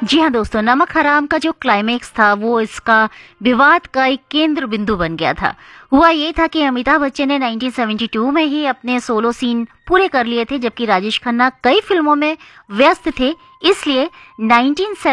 जी हाँ दोस्तों, नमक हराम का जो क्लाइमेक्स था वो इसका विवाद का एक केंद्र बिंदु बन गया था। हुआ ये था कि अमिताभ बच्चन ने 1972 में ही अपने सोलो सीन पूरे कर लिए थे, जबकि राजेश खन्ना कई फिल्मों में व्यस्त थे। इसलिए 19